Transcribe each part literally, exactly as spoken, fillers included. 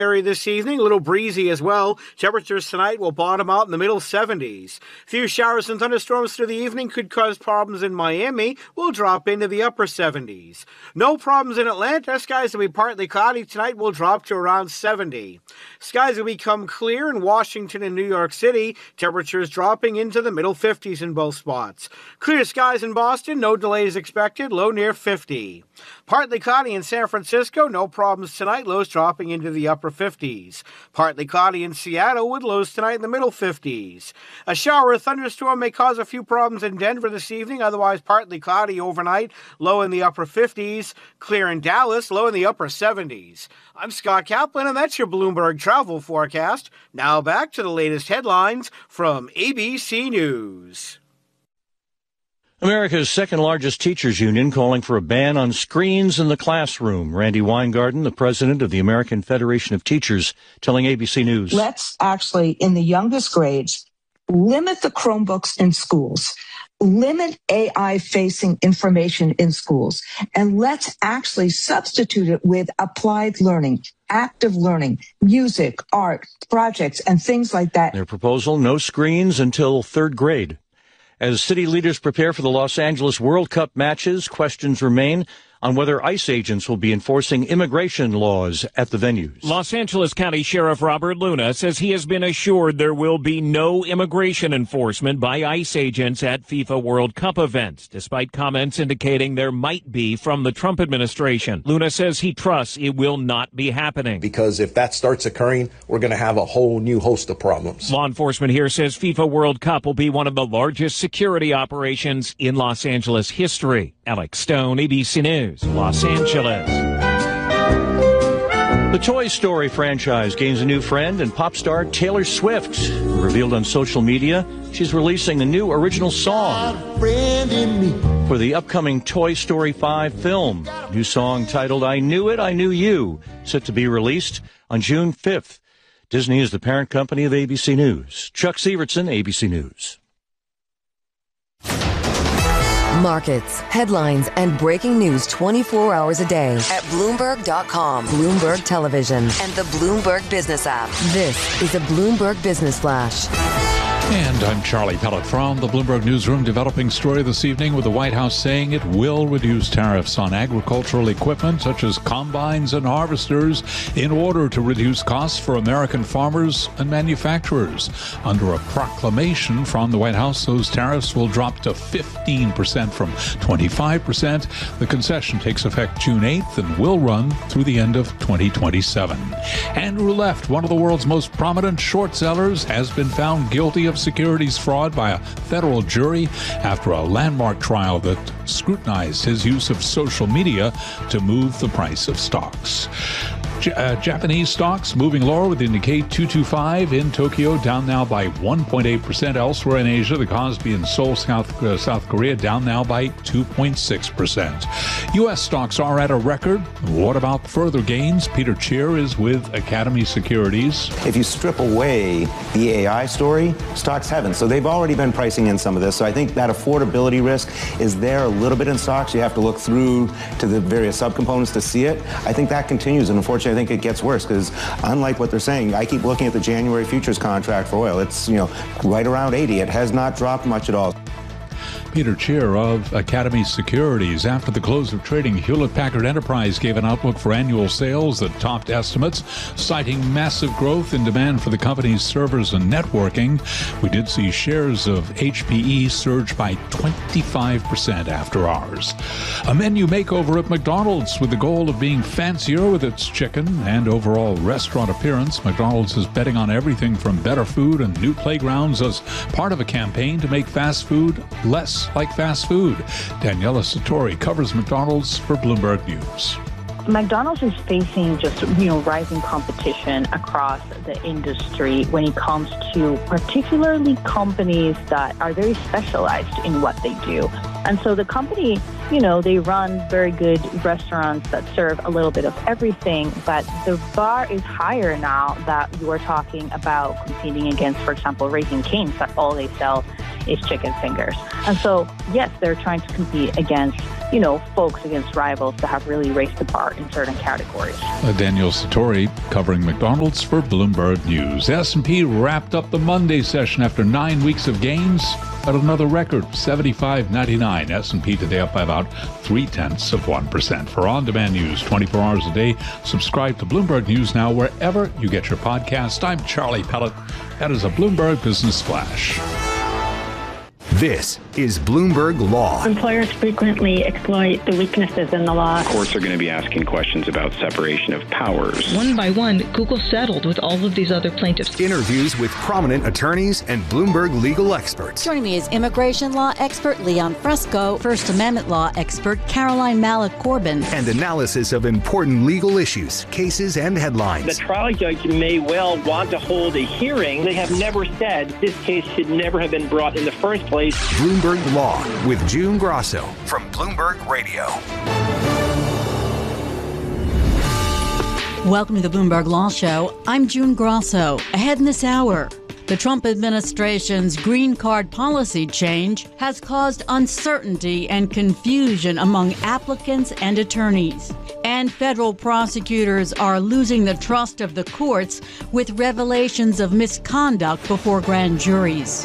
area this evening, a little breezy as well. Temperatures tonight will bottom out in the middle seventies. Few showers and thunderstorms through the evening could cause problems in Miami. Will drop into the upper seventies. No problems in Atlanta. Skies will be partly cloudy tonight. Will drop to around seventy. Skies will become clear in Washington and New York City. Temperatures dropping into the middle fifties in both spots. Clear skies in Boston. No delays expected. Low near fifty. Partly cloudy in San Francisco. No problems tonight. Lows dropping into the upper fifties. Partly cloudy in Seattle with lows tonight in the middle fifties. A shower or thunderstorm may cause a few problems in Denver this evening. Otherwise, partly cloudy overnight. Low in the upper fifties. Clear in Dallas. Low in the upper seventies. I'm Scott Kaplan, and that's your Bloomberg travel forecast. Now back to the latest headlines from A B C News. America's second-largest teachers union calling for a ban on screens in the classroom. Randy Weingarten, the president of the American Federation of Teachers, telling A B C News. Let's actually, in the youngest grades, limit the Chromebooks in schools, limit A I-facing information in schools, and let's actually substitute it with applied learning, active learning, music, art, projects, and things like that. Their proposal, no screens until third grade. As city leaders prepare for the Los Angeles World Cup matches, questions remain on whether ICE agents will be enforcing immigration laws at the venues. Los Angeles County Sheriff Robert Luna says he has been assured there will be no immigration enforcement by ICE agents at FIFA World Cup events, despite comments indicating there might be from the Trump administration. Luna says he trusts it will not be happening. Because if that starts occurring, we're going to have a whole new host of problems. Law enforcement here says FIFA World Cup will be one of the largest security operations in Los Angeles history. Alex Stone, A B C News, Los Angeles. The Toy Story franchise gains a new friend, and pop star Taylor Swift revealed on social media she's releasing a new original song for the upcoming Toy Story five film. New song titled I Knew It, I Knew You, set to be released on June fifth. Disney is the parent company of A B C News. Chuck Sievertson, A B C News. Markets, headlines, and breaking news twenty-four hours a day at Bloomberg dot com, Bloomberg Television, and the Bloomberg Business app. This is a Bloomberg Business Flash. And I'm Charlie Pellet from the Bloomberg Newsroom. Developing story this evening with the White House saying it will reduce tariffs on agricultural equipment such as combines and harvesters in order to reduce costs for American farmers and manufacturers. Under a proclamation from the White House, those tariffs will drop to fifteen percent from twenty-five percent. The concession takes effect June eighth and will run through the end of twenty twenty-seven. Andrew Left, one of the world's most prominent short sellers, has been found guilty of securities fraud by a federal jury after a landmark trial that scrutinized his use of social media to move the price of stocks. J- uh, Japanese stocks moving lower with the Nikkei two twenty-five in Tokyo down now by one point eight percent. Elsewhere in Asia, the Kospi in Seoul, South, uh, South Korea down now by two point six percent. U S stocks are at a record. What about further gains? Peter Cheer is with Academy Securities. If you strip away the A I story, stocks haven't. So they've already been pricing in some of this. So I think that affordability risk is there a little bit in stocks. You have to look through to the various subcomponents to see it. I think that continues. And unfortunately, I think it gets worse because unlike what they're saying, I keep looking at the January futures contract for oil. It's, you know, right around eighty. It has not dropped much at all. Peter Cheer of Academy Securities. After the close of trading, Hewlett-Packard Enterprise gave an outlook for annual sales that topped estimates, citing massive growth in demand for the company's servers and networking. We did see shares of H P E surge by twenty-five percent after hours. A menu makeover at McDonald's with the goal of being fancier with its chicken and overall restaurant appearance. McDonald's is betting on everything from better food and new playgrounds as part of a campaign to make fast food less like fast food. Daniela Satori covers McDonald's for Bloomberg News. McDonald's is facing just, you know, rising competition across the industry when it comes to particularly companies that are very specialized in what they do. And so the company, you know, they run very good restaurants that serve a little bit of everything, but the bar is higher now that you are talking about competing against, for example, Raising Cane's, that all they sell is chicken fingers. And so, yes, they're trying to compete against, you know, folks, against rivals that have really raised the bar in certain categories. Uh, Daniel Satori covering McDonald's for Bloomberg News. S and P wrapped up the Monday session after nine weeks of gains at another record, seventy-five ninety-nine. S and P today up by about three-tenths of one percent. For on-demand news twenty-four hours a day, subscribe to Bloomberg News now wherever you get your podcast. I'm Charlie Pellet. That is a Bloomberg Business Flash. This is Bloomberg Law. Employers frequently exploit the weaknesses in the law. Courts are going to be asking questions about separation of powers. One by one, Google settled with all of these other plaintiffs. Interviews with prominent attorneys and Bloomberg legal experts. Joining me is immigration law expert Leon Fresco, First Amendment law expert Caroline Malik Corbin, and analysis of important legal issues, cases, and headlines. The trial judge may well want to hold a hearing. They have never said this case should never have been brought in the first place. Bloomberg Law with June Grosso from Bloomberg Radio. Welcome to the Bloomberg Law Show. I'm June Grosso. Ahead in this hour, the Trump administration's green card policy change has caused uncertainty and confusion among applicants and attorneys. And federal prosecutors are losing the trust of the courts with revelations of misconduct before grand juries.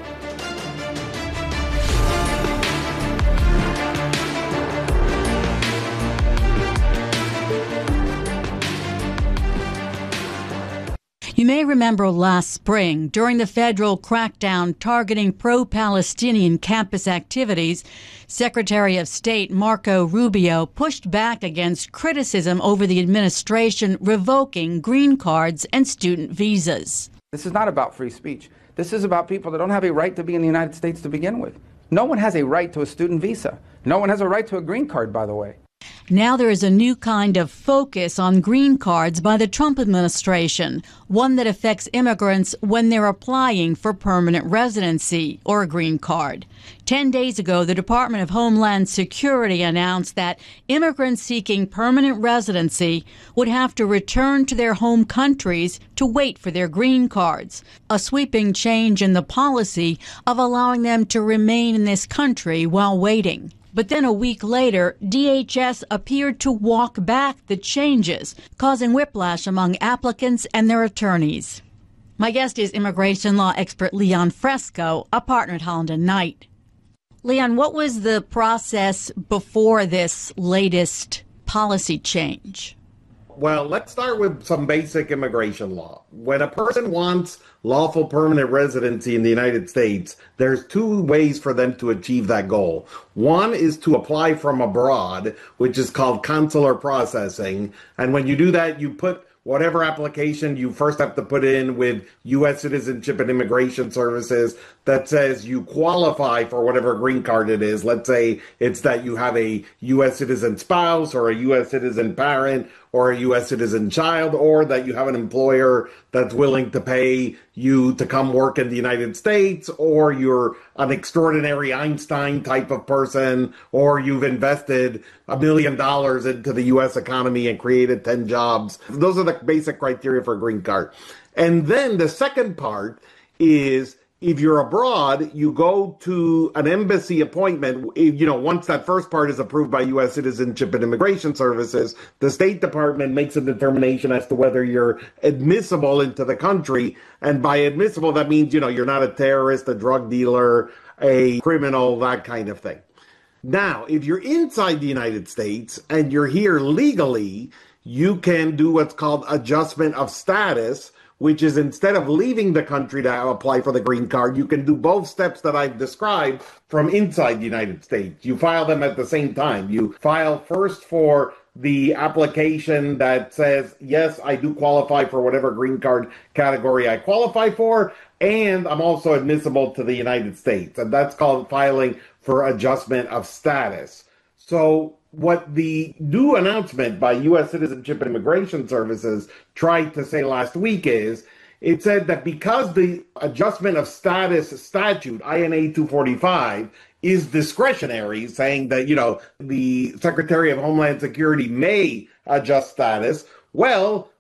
You may remember last spring, during the federal crackdown targeting pro-Palestinian campus activities, Secretary of State Marco Rubio pushed back against criticism over the administration revoking green cards and student visas. This is not about free speech. This is about people that don't have a right to be in the United States to begin with. No one has a right to a student visa. No one has a right to a green card, by the way. Now there is a new kind of focus on green cards by the Trump administration, one that affects immigrants when they're applying for permanent residency or a green card. Ten days ago, the Department of Homeland Security announced that immigrants seeking permanent residency would have to return to their home countries to wait for their green cards, a sweeping change in the policy of allowing them to remain in this country while waiting. But then a week later, D H S appeared to walk back the changes, causing whiplash among applicants and their attorneys. My guest is immigration law expert Leon Fresco, a partner at Holland and Knight. Leon, what was the process before this latest policy change? Well, let's start with some basic immigration law. When a person wants lawful permanent residency in the United States, there's two ways for them to achieve that goal. One is to apply from abroad, which is called consular processing. And when you do that, you put whatever application you first have to put in with U S Citizenship and Immigration Services that says you qualify for whatever green card it is. Let's say it's that you have a U S citizen spouse or a U S citizen parent or a U S citizen child, or that you have an employer that's willing to pay you to come work in the United States, or you're an extraordinary Einstein type of person, or you've invested a million dollars into the U S economy and created ten jobs. Those are the basic criteria for a green card. And then the second part is, if you're abroad, you go to an embassy appointment. You know, once that first part is approved by U S Citizenship and Immigration Services, the State Department makes a determination as to whether you're admissible into the country. And by admissible, that means, you know, you're not a terrorist, a drug dealer, a criminal, that kind of thing. Now, if you're inside the United States and you're here legally, you can do what's called adjustment of status, which is instead of leaving the country to apply for the green card, you can do both steps that I've described from inside the United States. You file them at the same time. You file first for the application that says, yes, I do qualify for whatever green card category I qualify for, and I'm also admissible to the United States. And that's called filing for adjustment of status. So what the new announcement by U S Citizenship and Immigration Services tried to say last week is, it said that because the adjustment of status statute, I N A two forty-five, is discretionary, saying that, you know, the Secretary of Homeland Security may adjust status, well,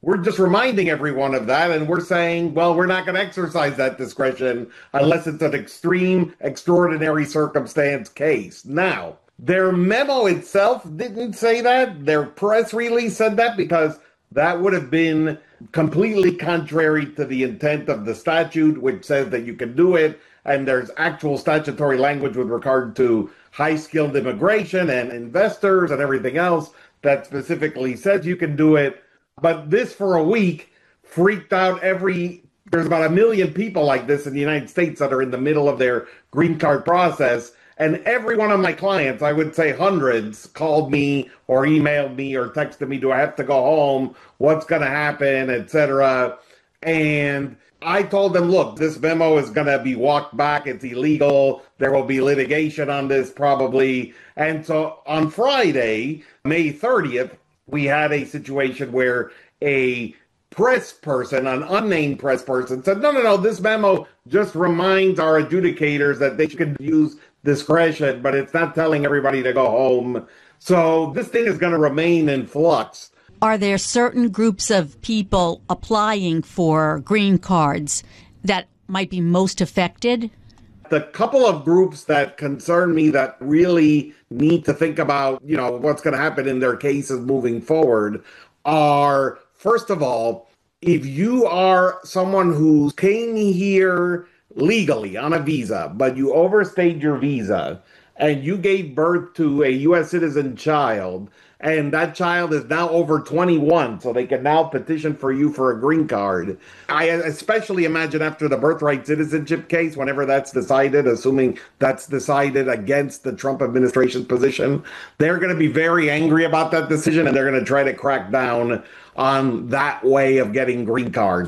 we're just reminding everyone of that, and we're saying, well, we're not going to exercise that discretion unless it's an extreme, extraordinary circumstance case. Now, their memo itself didn't say that. Their press release said that because that would have been completely contrary to the intent of the statute, which says that you can do it. And there's actual statutory language with regard to high-skilled immigration and investors and everything else that specifically says you can do it. But this, for a week, freaked out every... There's about a million people like this in the United States that are in the middle of their green card process. And every one of my clients, I would say hundreds, called me or emailed me or texted me, do I have to go home? What's going to happen, et cetera. And I told them, look, this memo is going to be walked back. It's illegal. There will be litigation on this probably. And so on Friday, May thirtieth, we had a situation where a press person, an unnamed press person, said, no, no, no, this memo just reminds our adjudicators that they can use discretion, but it's not telling everybody to go home. So this thing is going to remain in flux. Are there certain groups of people applying for green cards that might be most affected? The couple of groups that concern me that really need to think about, you know, what's going to happen in their cases moving forward are, first of all, if you are someone who came here legally on a visa, but you overstayed your visa and you gave birth to a U S citizen child, and that child is now over twenty-one, so they can now petition for you for a green card. I especially imagine after the birthright citizenship case, whenever that's decided, assuming that's decided against the Trump administration's position, they're going to be very angry about that decision, and they're going to try to crack down on that way of getting green cards.